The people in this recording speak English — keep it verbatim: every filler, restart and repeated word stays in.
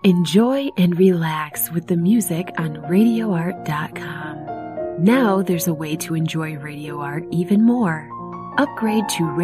Enjoy and relax with the music on radio art dot com. Now there's a way to enjoy Radio Art even more. Upgrade to